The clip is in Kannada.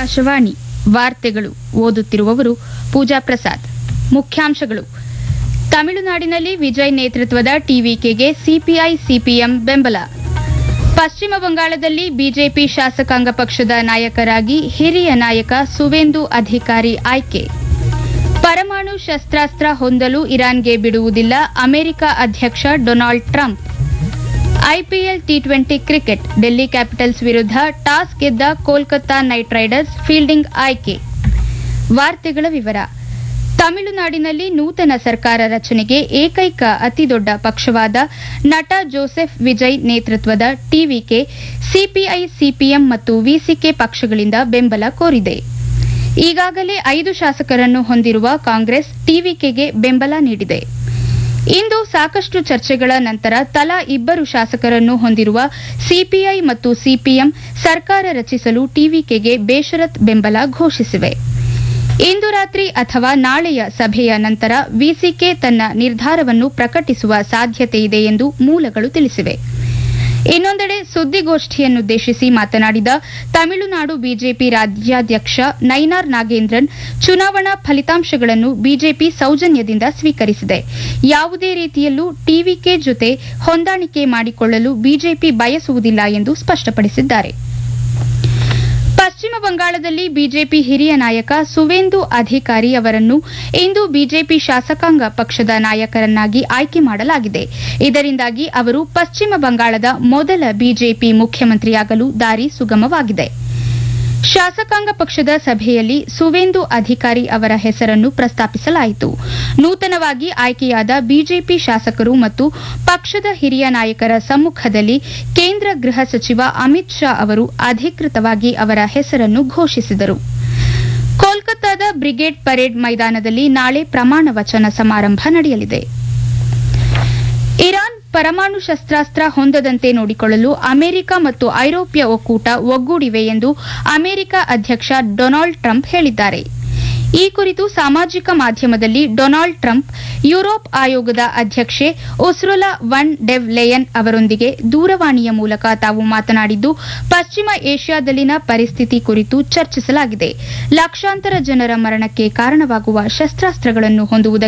ಆಕಾಶವಾಣಿ ವಾರ್ತೆಗಳು ಓದುತ್ತಿರುವವರು ಪೂಜಾ ಪ್ರಸಾದ್. ಮುಖ್ಯಾಂಶಗಳು. ತಮಿಳುನಾಡಿನಲ್ಲಿ ವಿಜಯ್ ನೇತೃತ್ವದ ಟಿವಿಕೆಗೆ ಸಿಪಿಐ ಸಿಪಿಎಂ ಬೆಂಬಲ. ಪಶ್ಚಿಮ ಬಂಗಾಳದಲ್ಲಿ ಬಿಜೆಪಿ ಶಾಸಕಾಂಗ ಪಕ್ಷದ ನಾಯಕರಾಗಿ ಹಿರಿಯ ನಾಯಕ ಸುವೇಂದು ಅಧಿಕಾರಿ ಆಯ್ಕೆ. ಪರಮಾಣು ಶಸ್ತ್ರಾಸ್ತ್ರ ಹೊಂದಲು ಇರಾನ್ಗೆ ಬಿಡುವುದಿಲ್ಲ ಅಮೆರಿಕ ಅಧ್ಯಕ್ಷ Donald Trump. IPL T20 cricket Delhi capitals ವಿರುದ್ಧ ಟಾಸ್ ಗೆದ್ದ ಕೋಲ್ಕತಾ ನೈಟ್ ರೈಡರ್ಸ್ ಫೀಲ್ಡಿಂಗ್ ಆಯ್ಕೆ. ವಾರ್ತೆಗಳ ವಿವರ. ತಮಿಳುನಾಡಿನಲ್ಲಿ ನೂತನ ಸರ್ಕಾರ ರಚನೆಗೆ ಏಕೈಕ ಅತಿದೊಡ್ಡ ಪಕ್ಷವಾದ ನಟ ಜೋಸೆಫ್ ವಿಜಯ್ ನೇತೃತ್ವದ ಟಿವಿಕೆ ಸಿಪಿಐ ಸಿಪಿಎಂ ಮತ್ತು ವಿಸಿಕೆ ಪಕ್ಷಗಳಿಂದ ಬೆಂಬಲ ಕೋರಿದೆ. ಈಗಾಗಲೇ 5 ಶಾಸಕರನ್ನು ಹೊಂದಿರುವ ಕಾಂಗ್ರೆಸ್ ಟಿವಿಕೆಗೆ ಬೆಂಬಲ ನೀಡಿದೆ. ಇಂದು ಸಾಕಷ್ಟು ಚರ್ಚೆಗಳ ನಂತರ ತಲಾ 2 ಶಾಸಕರನ್ನು ಹೊಂದಿರುವ ಸಿಪಿಐ ಮತ್ತು ಸಿಪಿಎಂ ಸರ್ಕಾರ ರಚಿಸಲು ಟಿವಿಕೆಗೆ ಬೇಷರತ್ ಬೆಂಬಲ ಘೋಷಿಸಿವೆ. ಇಂದು ರಾತ್ರಿ ಅಥವಾ ನಾಳೆಯ ಸಭೆಯ ನಂತರ ವಿಸಿಕೆ ತನ್ನ ನಿರ್ಧಾರವನ್ನು ಪ್ರಕಟಿಸುವ ಸಾಧ್ಯತೆಯಿದೆ ಎಂದು ಮೂಲಗಳು ತಿಳಿಸಿವೆ. ಇನ್ನೊಂದೆಡೆ ಸುದ್ದಿಗೋಷ್ಠಿಯನ್ನುದ್ದೇಶಿಸಿ ಮಾತನಾಡಿದ ತಮಿಳುನಾಡು ಬಿಜೆಪಿ ರಾಜ್ಯಾಧ್ಯಕ್ಷ ನೈನಾರ್ ನಾಗೇಂದ್ರನ್, ಚುನಾವಣಾ ಫಲಿತಾಂಶಗಳನ್ನು ಬಿಜೆಪಿ ಸೌಜನ್ಯದಿಂದ ಸ್ವೀಕರಿಸಿದೆ. ಯಾವುದೇ ರೀತಿಯಲ್ಲೂ ಟಿವಿಕೆ ಜೊತೆ ಹೊಂದಾಣಿಕೆ ಮಾಡಿಕೊಳ್ಳಲು ಬಿಜೆಪಿ ಬಯಸುವುದಿಲ್ಲ ಎಂದು ಸ್ಪಷ್ಟಪಡಿಸಿದ್ದಾರೆ. ಪಶ್ಚಿಮ ಬಂಗಾಳದಲ್ಲಿ ಬಿಜೆಪಿ ಹಿರಿಯ ನಾಯಕ ಸುವೇಂದು ಅಧಿಕಾರಿ ಅವರನ್ನು ಇಂದು ಬಿಜೆಪಿ ಶಾಸಕಾಂಗ ಪಕ್ಷದ ನಾಯಕರನ್ನಾಗಿ ಆಯ್ಕೆ ಮಾಡಲಾಗಿದೆ. ಇದರಿಂದಾಗಿ ಅವರು ಪಶ್ಚಿಮ ಬಂಗಾಳದ ಮೊದಲ ಬಿಜೆಪಿ ಮುಖ್ಯಮಂತ್ರಿಯಾಗಲು ದಾರಿ ಸುಗಮವಾಗಿದೆ. ಶಾಸಕಾಂಗ ಪಕ್ಷದ ಸಭೆಯಲ್ಲಿ ಸುವೇಂದು ಅಧಿಕಾರಿ ಅವರ ಹೆಸರನ್ನು ಪ್ರಸ್ತಾಪಿಸಲಾಯಿತು. ನೂತನವಾಗಿ ಆಯ್ಕೆಯಾದ ಬಿಜೆಪಿ ಶಾಸಕರು ಮತ್ತು ಪಕ್ಷದ ಹಿರಿಯ ನಾಯಕರ ಸಮ್ಮುಖದಲ್ಲಿ ಕೇಂದ್ರ ಗೃಹ ಸಚಿವ ಅಮಿತ್ ಶಾ ಅವರು ಅಧಿಕೃತವಾಗಿ ಅವರ ಹೆಸರನ್ನು ಘೋಷಿಸಿದರು. ಕೋಲ್ಕತಾದ ಬ್ರಿಗೇಡ್ ಪರೇಡ್ ಮೈದಾನದಲ್ಲಿ ನಾಳೆ ಪ್ರಮಾಣ ವಚನ ಸಮಾರಂಭ ನಡೆಯಲಿದೆ. ಇರಾನ್ ಪರಮಾಣು ಶಸ್ತ್ರಾಸ್ತ್ರ ಹೊಂದದಂತೆ ನೋಡಿಕೊಳ್ಳಲು ಅಮೆರಿಕ ಮತ್ತು ಐರೋಪ್ಯ ಒಕ್ಕೂಟ ಒಗ್ಗೂಡಿವೆ ಎಂದು ಅಮೆರಿಕ ಅಧ್ಯಕ್ಷ ಡೊನಾಲ್ಡ್ ಟ್ರಂಪ್ ಹೇಳಿದ್ದಾರೆ. ಈ ಕುರಿತು ಸಾಮಾಜಿಕ ಮಾಧ್ಯಮದಲ್ಲಿ ಡೊನಾಲ್ಡ್ ಟ್ರಂಪ್ ಯುರೋಪ್ ಆಯೋಗದ ಅಧ್ಯಕ್ಷೆ ಉರ್ಸುಲಾ ವನ್ ಡೆರ್ ಲೆಯನ್ ಅವರೊಂದಿಗೆ ದೂರವಾಣಿಯ ಮೂಲಕ ತಾವು ಮಾತನಾಡಿದ್ದು, ಪಶ್ಚಿಮ ಏಷ್ಯಾದಲ್ಲಿನ ಪರಿಸ್ಥಿತಿ ಕುರಿತು ಚರ್ಚಿಸಲಾಗಿದೆ. ಲಕ್ಷಾಂತರ ಜನರ ಮರಣಕ್ಕೆ ಕಾರಣವಾಗುವ ಶಸ್ತ್ರಾಸ್ತ್ರಗಳನ್ನು ಹೊಂದುವುದಕ್ಕೆ